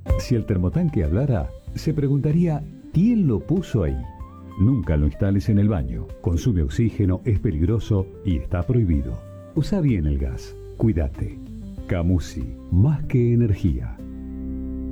Si el termotanque hablara, se preguntaría ¿quién lo puso ahí? Nunca lo instales en el baño. Consume oxígeno, es peligroso y está prohibido. Usa bien el gas. Cuídate. Camusi, más que energía.